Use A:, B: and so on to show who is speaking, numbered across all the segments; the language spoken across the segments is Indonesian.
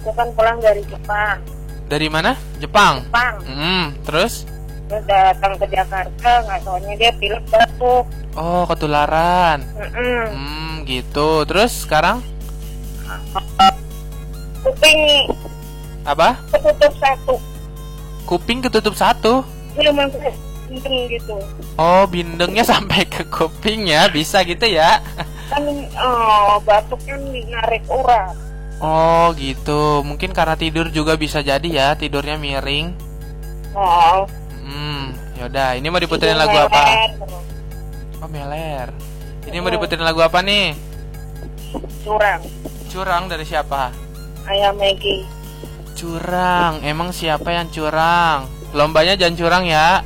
A: Aku kan pulang dari Jepang.
B: Dari mana? Jepang.
A: Jepang.
B: Terus?
A: Terus datang ke Jakarta, nggak taunya dia pilek batuk.
B: Oh, ketularan. Gitu. Terus sekarang?
A: Kuping
B: Apa?
A: ketutup satu.
B: Kuping ketutup satu.
A: Dia masih bindeng gitu.
B: Oh, bindengnya sampai ke kuping ya, bisa gitu ya?
A: Kan batuk kan narik urat.
B: Oh, gitu. Mungkin karena tidur juga bisa jadi ya, tidurnya miring.
A: Oh.
B: Yaudah, ini mau diputerin lagu apa? Oh, meler. Ini mau diputerin lagu apa nih?
A: Curang.
B: Curang dari siapa?
A: Ayah Maggie.
B: Curang, emang siapa yang curang? Lombanya jangan curang ya.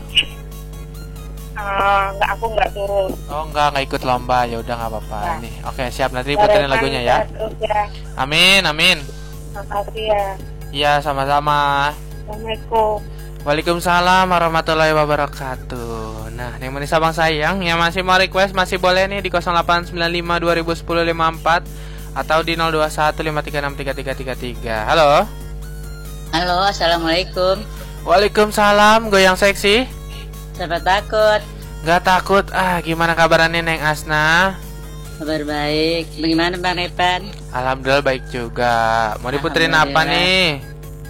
A: Aku nggak turun.
B: Oh, nggak ikut lomba. Ya udah nggak apa-apa.
A: Nah.
B: Nih, oke, siap, nanti diputerin lagunya ya.
A: Terus ya.
B: Amin.
A: Makasih ya.
B: Iya, sama-sama.
A: Assalamualaikum.
B: Waalaikumsalam warahmatullahi wabarakatuh. Nah, nih manis abang sayang yang masih mau request masih boleh nih di 0895 2010 54 atau di 0215363333. Halo.
C: Halo, assalamualaikum.
B: Waalaikumsalam, goyang seksi.
C: Siapa takut?
B: Gak takut. Gimana kabarannya Neng Asna?
C: Kabar baik. Bagaimana Bang Epan?
B: Alhamdulillah baik juga. Mau diputerin apa nih?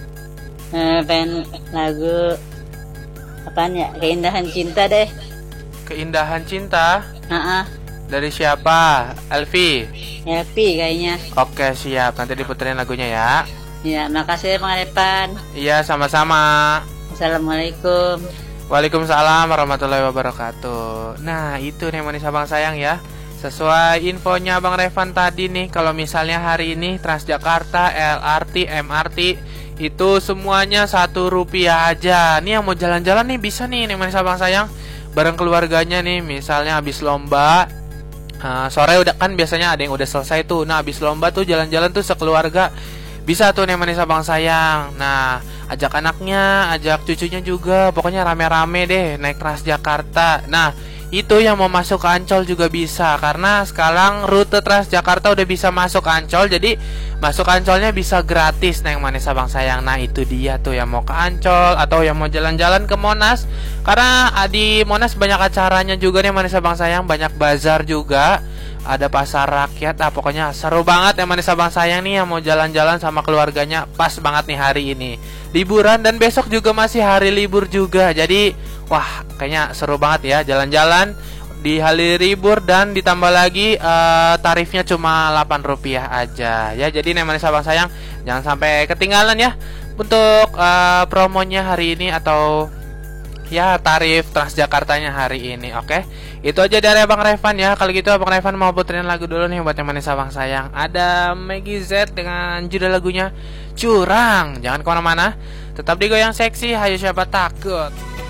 C: Pengen lagu apaan ya? Keindahan Cinta deh.
B: Keindahan Cinta. Dari siapa? Elvi.
C: Elvi kayaknya.
B: Oke, siap. Nanti diputerin lagunya ya.
C: Ya, makasih Bang Epan.
B: Iya, sama-sama.
C: Assalamualaikum.
B: Waalaikumsalam warahmatullahi wabarakatuh. Nah, itu nih manis abang sayang ya. Sesuai infonya Bang Revan tadi nih, kalau misalnya hari ini Transjakarta, LRT, MRT itu semuanya Rp1 aja. Nih yang mau jalan-jalan nih bisa nih manis abang sayang bareng keluarganya nih. Misalnya habis lomba, sore udah kan biasanya ada yang udah selesai tuh. Nah, habis lomba tuh jalan-jalan tuh sekeluarga. Bisa tuh nih manis abang sayang. Nah, ajak anaknya, ajak cucunya juga. Pokoknya rame-rame deh naik Transjakarta. Nah, itu yang mau masuk ke Ancol juga bisa. Karena sekarang rute Transjakarta udah bisa masuk ke Ancol. Jadi masuk Ancolnya bisa gratis nih manis abang sayang. Nah, itu dia tuh yang mau ke Ancol atau yang mau jalan-jalan ke Monas. Karena di Monas banyak acaranya juga nih manis abang sayang. Banyak bazar juga. Ada pasar rakyat, pokoknya seru banget ya manis abang sayang nih yang mau jalan-jalan sama keluarganya. Pas banget nih hari ini liburan dan besok juga masih hari libur juga. Jadi wah kayaknya seru banget ya jalan-jalan di hari libur. Dan ditambah lagi tarifnya cuma Rp8 aja ya. Jadi nih manis abang sayang jangan sampai ketinggalan ya untuk promonya hari ini atau ya tarif Transjakartanya hari ini. Oke, itu aja dari Abang Revan ya. Kalau gitu Abang Revan mau puterin lagu dulu nih buat yang manis abang sayang. Ada Maggie Z dengan judul lagunya Curang. Jangan kemana-mana, tetap di Goyang Seksi. Hayo siapa takut.